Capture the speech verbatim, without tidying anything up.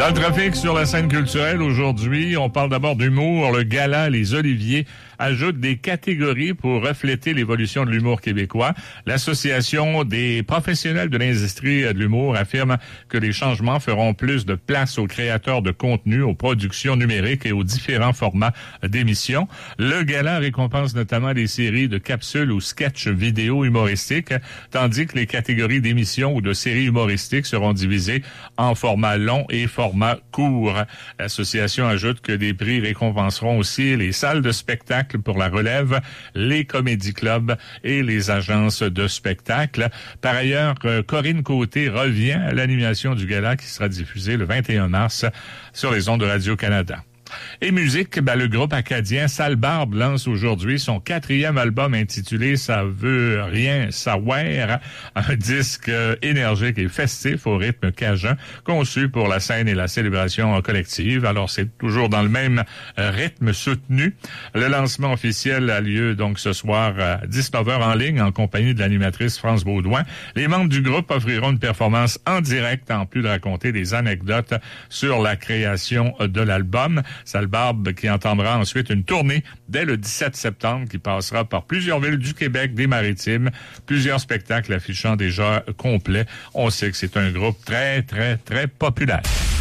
Dans le trafic sur la scène culturelle aujourd'hui, on parle d'abord d'humour. Le gala Les Oliviers ajoute des catégories pour refléter l'évolution de l'humour québécois. L'Association des professionnels de l'industrie de l'humour affirme que les changements feront plus de place aux créateurs de contenu, aux productions numériques et aux différents formats d'émissions. Le gala récompense notamment des séries de capsules ou sketchs vidéo humoristiques, tandis que les catégories d'émissions ou de séries humoristiques seront divisées en format long et format court. L'association ajoute que des prix récompenseront aussi les salles de spectacle pour la relève, les comédie clubs et les agences de spectacle. Par ailleurs, Corinne Côté revient à l'animation du gala qui sera diffusée le vingt et un mars sur les ondes de Radio-Canada. Et musique, ben, le groupe acadien Sale Barbe lance aujourd'hui son quatrième album intitulé « Ça veut rien savoir », un disque énergique et festif au rythme cajun, conçu pour la scène et la célébration collective. Alors, c'est toujours dans le même rythme soutenu. Le lancement officiel a lieu donc ce soir à dix-neuf heures en ligne en compagnie de l'animatrice France Baudouin. Les membres du groupe offriront une performance en direct en plus de raconter des anecdotes sur la création de l'album. Sale Barbe qui entendra ensuite une tournée dès le dix-sept septembre qui passera par plusieurs villes du Québec, des Maritimes, plusieurs spectacles affichant déjà complets. On sait que c'est un groupe très, très, très populaire.